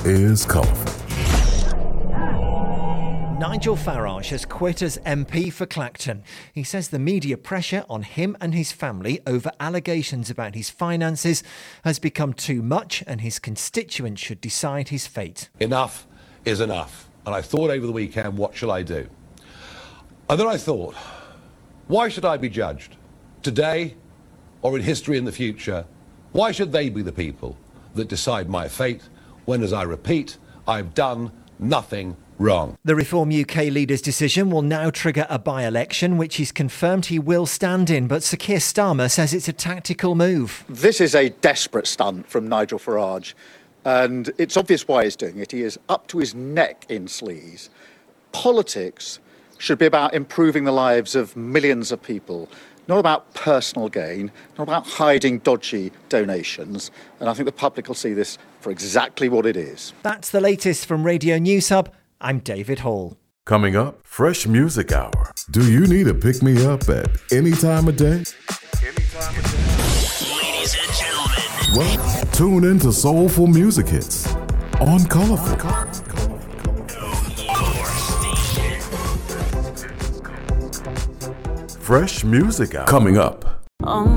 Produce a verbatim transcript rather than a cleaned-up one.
is colourful. Nigel Farage has quit as M P for Clacton. He says the media pressure on him and his family over allegations about his finances has become too much and his constituents should decide his fate. Enough is enough. And I thought over the weekend, what shall I do? And then I thought, why should I be judged? Today or in history in the future? Why should they be the people that decide my fate when, as I repeat, I've done nothing wrong? The Reform U K leader's decision will now trigger a by-election, which he's confirmed he will stand in, but Sir Keir Starmer says it's a tactical move. This is a desperate stunt from Nigel Farage, and it's obvious why he's doing it. He is up to his neck in sleaze. Politics should be about improving the lives of millions of people, not about personal gain, not about hiding dodgy donations. And I think the public will see this for exactly what it is. That's the latest from Radio News Hub. I'm David Hall. Coming up, Fresh Music Hour. Do you need a pick-me-up at any time of day? Any time of day. Ladies and gentlemen. Well, tune in to Soulful Music Hits on Colourful. Fresh Music Hour. Coming up.